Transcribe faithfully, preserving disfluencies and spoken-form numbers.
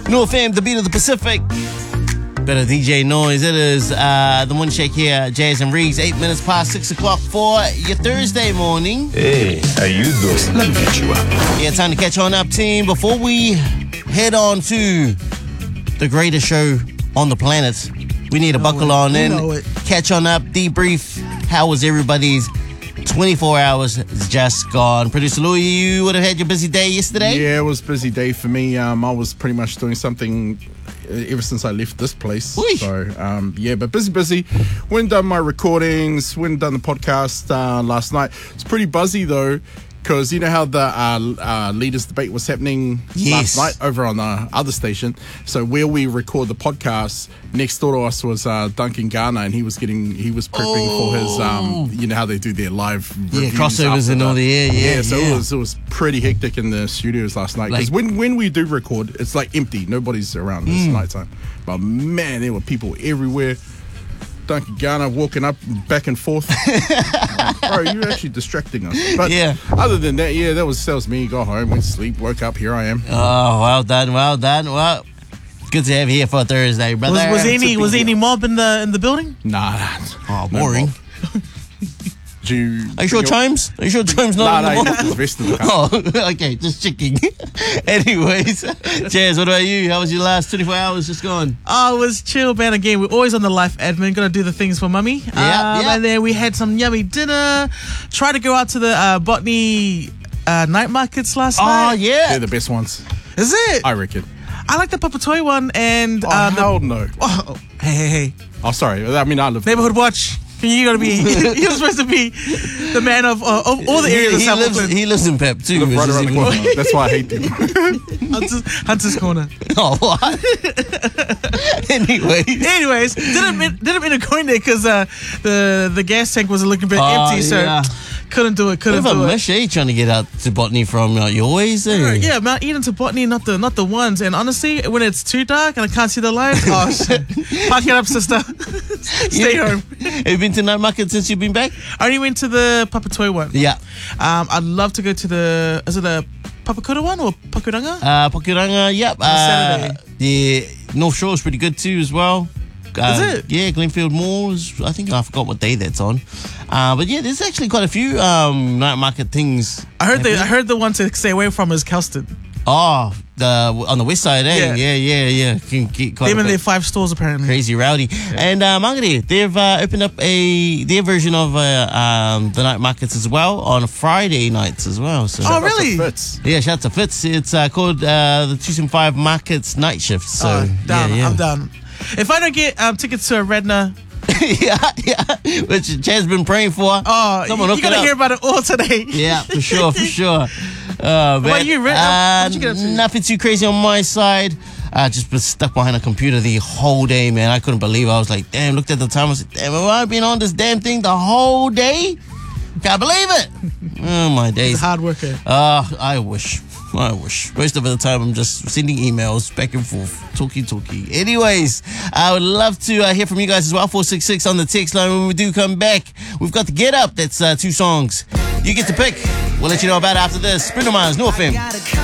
North Fam, the beat of the Pacific. Better D J noise. It is uh, the Morning Shake here, Jazz and Reeves. Eight minutes past six o'clock for your Thursday morning. Hey, how you doing? Let me get you up. Yeah, time to catch on up, team. Before we head on to the greatest show on the planet, we need to buckle on in, catch on up, debrief. How was everybody's twenty-four hours just gone? Producer Louis, you would have had your busy day yesterday? Yeah, it was a busy day for me. Um, I was pretty much doing something ever since I left this place. Oy. So, um, yeah, but busy, busy. Went and done my recordings, went and done the podcast uh, last night. It's pretty buzzy, though, because you know how the uh, uh, leaders debate was happening Yes. last night over on the other station. So where we record the podcast, next door to us was uh, Duncan Garner, and he was getting he was prepping Oh. for his um, you know how they do their live Yeah, reviews crossovers after and all the- yeah, yeah, so yeah. it was it was pretty hectic in the studios last night because Like- when when we do record, it's like empty, nobody's around. It's Mm. nighttime, but man, there were people everywhere. Duncan Garner walking up back and forth. Bro, you're actually distracting us. But Yeah. other than that, yeah, that was that was me. Got home, went to sleep, woke up, here I am. Oh, well done, well done. Well, good to have you here for Thursday, brother. Was, was there any was there be- any mob in the in the building? Nah, nah. Oh, no boring. mob. Do you, Are you sure Chimes? Are you sure Chimes not Nah, in the nah, mall? he left his vest in the car. Oh, okay, just checking. Anyways, Jazz, what about you? How was your last twenty-four hours just gone? Oh, it was chill, man. Again, we're always on the life admin. Gotta do the things for mummy. Yeah, um, yeah. And then we had some yummy dinner. Tried to go out to the uh, botany uh, night markets last Oh, night. yeah. They're the best ones, Is it? I reckon. I like the Papatoy one and Oh, uh, the, hell no. oh, hey, hey, hey. Oh, sorry. I mean, I live. Neighborhood Watch. You gotta be. You're supposed to be the man of, uh, of all the areas he, of he South lives, Auckland. he lives in Pep too. live which right is around the even- corner. That's why I hate them. Hunter's, Hunter's Corner. Oh, what? Anyways. Anyways, didn't mean, didn't mean to go in there because uh, the the gas tank was looking a bit Oh, empty, so yeah. couldn't do it. Bit Couldn't of a do it. mish, eh? Trying to get out to Botany from uh, your ways, eh? Yeah, Mount Eden to Botany, not the not the ones. And honestly, when it's too dark and I can't see the light, oh shit, park it up, sister. Stay Yeah. home. Have you been to night market since you've been back? I only went to the Papatoy one. Yeah. Um, I'd love to go to the. Is it the Papakura one or Pakuranga? Uh, Pokiranga, yep. Uh, Saturday. the North Shore is pretty good too as well. Uh, Is it? Yeah, Glenfield Mall is, I think I forgot what day that's on. Uh, but yeah, there's actually quite a few um, night market things. I heard the I happening. heard the one to stay away from is Kelston. Oh, the on the west side, eh? Yeah. Yeah, yeah, yeah. Can get quite Them a and bit their five stores apparently. crazy rowdy. And uh, Mangere, they've uh, opened up a their version of uh, um, the night markets as well on Friday nights as well. So Oh, really? Fits. yeah, shout out to Fitz. It's uh, called uh, the two seven five Markets Night Shift. So Oh, down. yeah, yeah. I'm down. If I don't get um, tickets to a Redna, yeah, yeah. Which Chad's been praying for. oh, Someone you, hook you it gotta up. hear about it all today. Yeah, for sure, for sure. Uh, about you, Red? Uh, What'd you get up to? nothing too crazy on my side. I just been stuck behind a computer the whole day, man. I couldn't believe it. I was like, damn, looked at the time. I was like, damn, have I been on this damn thing the whole day? Can't believe it. Oh, my He's days. a hard worker. Uh, I wish. I wish. Most of the time, I'm just sending emails back and forth. Talkie, talkie. Anyways, I would love to uh, hear from you guys as well. four six six on the text line. When we do come back, we've got the Get Up. That's uh, two songs. You get to pick. We'll let you know about it after this. Bruno Mars, North Fam.